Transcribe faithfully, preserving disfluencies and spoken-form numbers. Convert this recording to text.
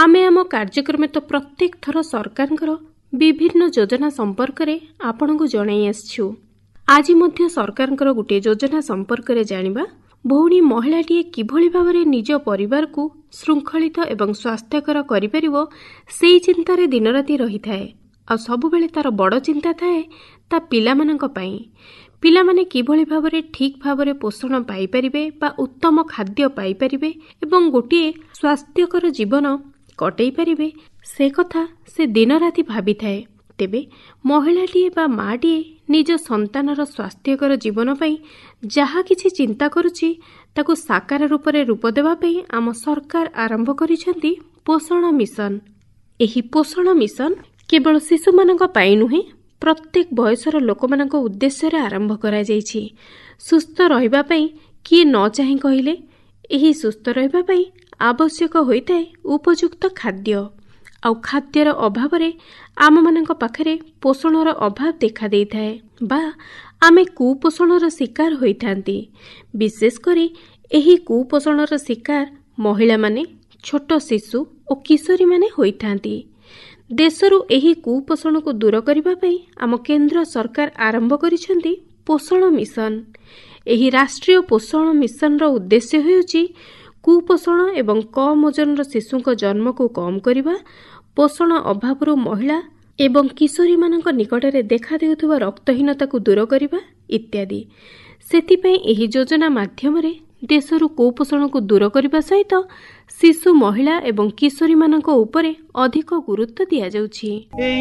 आमे आम कार्यक्रम तो प्रत्येक थर सरकार विभिन्न योजना संपर्क में आपण को जणाई आसछु। आज मध्य सरकार गोटे योजना संपर्क में जानिबा। भौणी महिलाटी किभली भाबरे निज परिवार को श्रृंखलित एवं स्वास्थ्यकर करिपरिबो सेई चिंतारे दिन राति रही थाए। आ सबुबेले तार बड़ चिंता थाए ता पिलामानंक पई। पिलामाने किभली भाबरे ठीक भाबरे पोषण पाई परिबे बा उत्तम खाद्य पाई परिबे एवं गोटे स्वास्थ्यकर जीवन कटई परिबे से कथा से दिन राति भाबी थाए। तेबे महिलाटीए बा माटीए निज संतानर स्वास्थ्यकर जीवन पई जहा किछि चिंता करुछि ताकु साकार रूप रे रूप देबा पई आम सरकार आरंभ करिसेंती पोषण मिशन। एही पोषण मिशन केवल शिशु मानक पई नुहे प्रत्येक बयसर लोक मानक उद्देश्य रे आरंभ करा जायछि। सुस्थ रहिबा पई किए न चाहि कहिले एही सुस्थ रहिबा पई आवश्यक होइताए उपयुक्त खाद्य। आउ खाद्यर अभाव रे आम मानक पाखरे पोषणर अभाव देखा देइथाए बा आमे कुपोषणर शिकार होइथांती। विशेष करी एही कुपोषणर शिकार महिला माने, छोट शिशु और किशोरी माने होइथांती। देशरु एही कुपोषण को दूर करिबा पई आम केंद्र सरकार आरंभ करिसेंती पोषण मिशन। एही राष्ट्रीय पोषण मिशन रो उद्देश्य हेउची कुपोषण एवं कम ओजन शिशुक जन्म को कम करिबा, पोषण अभावरू महिला एवं किशोरी मानक निकटरे देखा देउथुबा रक्तहीनता को दूर करिबा इत्यादि। सेतिपई एही योजना माध्यमरे देशरु कुपोषण को दूर करिबा सहित शिशु, महिला एवं किशोरी मानक उपरे अधिक गुरुत्व दिया जाउछि।